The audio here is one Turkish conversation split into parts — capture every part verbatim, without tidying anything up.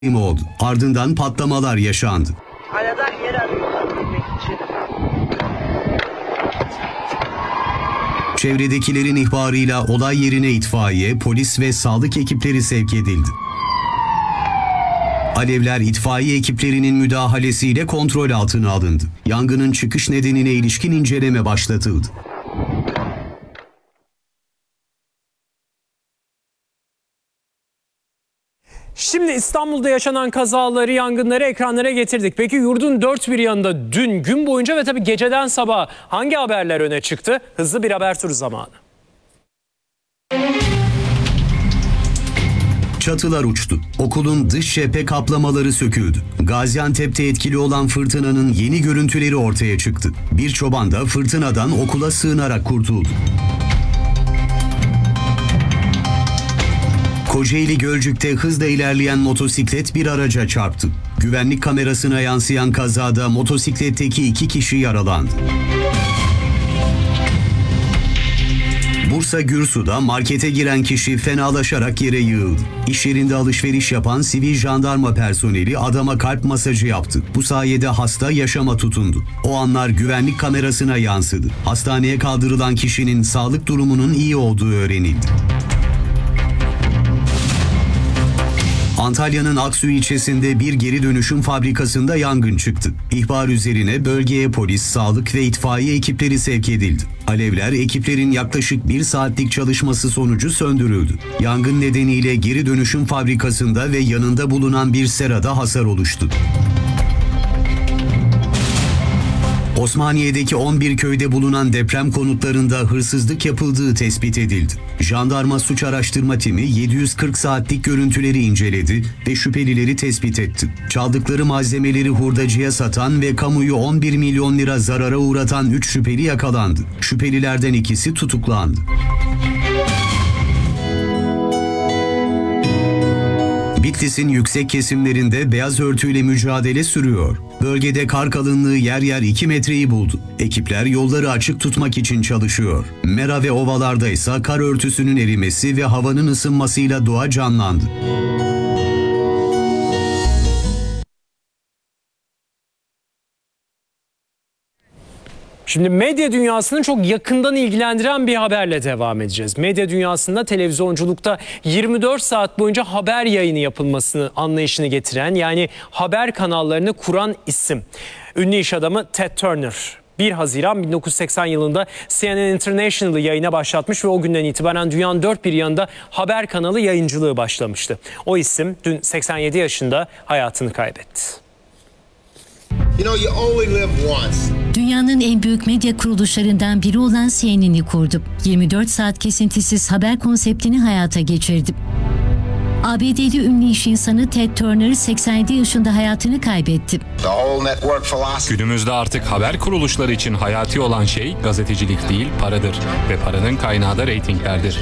oldu. Ardından patlamalar yaşandı. Aradan yer arıyorlar gitmek için. Çevredekilerin ihbarıyla olay yerine itfaiye, polis ve sağlık ekipleri sevk edildi. Alevler itfaiye ekiplerinin müdahalesiyle kontrol altına alındı. Yangının çıkış nedenine ilişkin inceleme başlatıldı. Şimdi İstanbul'da yaşanan kazaları, yangınları ekranlara getirdik. Peki yurdun dört bir yanında dün gün boyunca ve tabii geceden sabaha hangi haberler öne çıktı? Hızlı bir haber turu zamanı. Çatılar uçtu. Okulun dış cephe kaplamaları söküldü. Gaziantep'te etkili olan fırtınanın yeni görüntüleri ortaya çıktı. Bir çoban da fırtınadan okula sığınarak kurtuldu. Kocaeli Gölcük'te hızla ilerleyen motosiklet bir araca çarptı. Güvenlik kamerasına yansıyan kazada motosikletteki iki kişi yaralandı. Bursa Gürsu'da markete giren kişi fenalaşarak yere yığıldı. İş yerinde alışveriş yapan sivil jandarma personeli adama kalp masajı yaptı. Bu sayede hasta yaşama tutundu. O anlar güvenlik kamerasına yansıdı. Hastaneye kaldırılan kişinin sağlık durumunun iyi olduğu öğrenildi. Antalya'nın Aksu ilçesinde bir geri dönüşüm fabrikasında yangın çıktı. İhbar üzerine bölgeye polis, sağlık ve itfaiye ekipleri sevk edildi. Alevler ekiplerin yaklaşık bir saatlik çalışması sonucu söndürüldü. Yangın nedeniyle geri dönüşüm fabrikasında ve yanında bulunan bir serada hasar oluştu. Osmaniye'deki on bir köyde bulunan deprem konutlarında hırsızlık yapıldığı tespit edildi. Jandarma Suç Araştırma Timi yedi yüz kırk saatlik görüntüleri inceledi ve şüphelileri tespit etti. Çaldıkları malzemeleri hurdacıya satan ve kamuyu on bir milyon lira zarara uğratan üç şüpheli yakalandı. Şüphelilerden ikisi tutuklandı. Bitlis'in yüksek kesimlerinde beyaz örtüyle mücadele sürüyor. Bölgede kar kalınlığı yer yer iki metreyi buldu. Ekipler yolları açık tutmak için çalışıyor. Mera ve ovalarda ise kar örtüsünün erimesi ve havanın ısınmasıyla doğa canlandı. Şimdi medya dünyasını çok yakından ilgilendiren bir haberle devam edeceğiz. Medya dünyasında televizyonculukta yirmi dört saat boyunca haber yayını yapılmasını anlayışını getiren, yani haber kanallarını kuran isim. Ünlü iş adamı Ted Turner. bir Haziran bin dokuz yüz seksen yılında C N N International'ı yayına başlatmış ve o günden itibaren dünyanın dört bir yanında haber kanalı yayıncılığı başlamıştı. O isim dün seksen yedi yaşında hayatını kaybetti. Dünyanın en büyük medya kuruluşlarından biri olan C N N'i kurdu. yirmi dört saat kesintisiz haber konseptini hayata geçirdi. A B D'li ünlü iş insanı Ted Turner seksen yedi yaşında hayatını kaybetti. Günümüzde artık haber kuruluşları için hayati olan şey gazetecilik değil, paradır. Ve paranın kaynağı da reytinglerdir.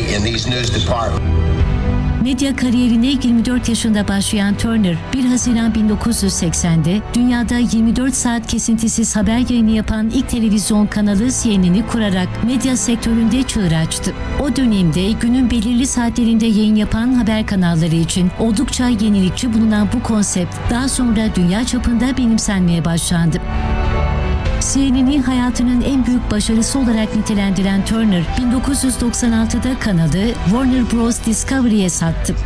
Medya kariyerine yirmi dört yaşında başlayan Turner, bir Haziran bin dokuz yüz seksende dünyada yirmi dört saat kesintisiz haber yayını yapan ilk televizyon kanalı C N N'i kurarak medya sektöründe çığır açtı. O dönemde günün belirli saatlerinde yayın yapan haber kanalları için oldukça yenilikçi bulunan bu konsept daha sonra dünya çapında benimsenmeye başlandı. C N N'i hayatının en büyük başarısı olarak nitelendiren Turner, bin dokuz yüz doksan altıda kanalı Warner Bros. Discovery'ye sattı.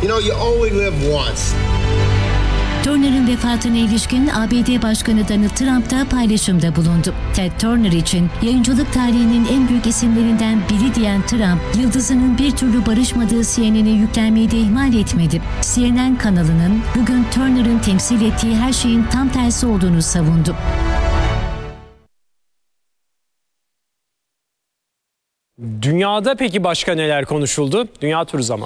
Turner'ın vefatına ilişkin A B D Başkanı Donald Trump da paylaşımda bulundu. Ted Turner için yayıncılık tarihinin en büyük isimlerinden biri diyen Trump, yıldızının bir türlü barışmadığı C N N'e yüklenmeyi de ihmal etmedi. C N N kanalının bugün Turner'ın temsil ettiği her şeyin tam tersi olduğunu savundu. Dünyada peki başka neler konuşuldu? Dünya turu zamanı.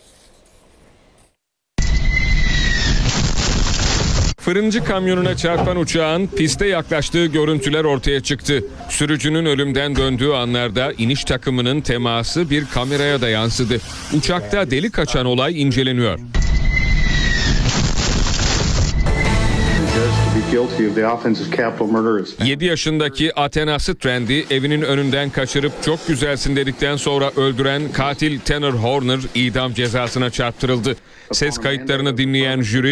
Fırıncı kamyonuna çarpan uçağın piste yaklaştığı görüntüler ortaya çıktı. Sürücünün ölümden döndüğü anlarda iniş takımının teması bir kameraya da yansıdı. Uçakta delik açan olay inceleniyor. guilty of the offense of capital murder is found. yedi yaşındaki Athena Strand'i evinin önünden kaçırıp çok güzelsin dedikten sonra öldüren katil Tanner Horner idam cezasına çarptırıldı. Ses kayıtlarını dinleyen jüri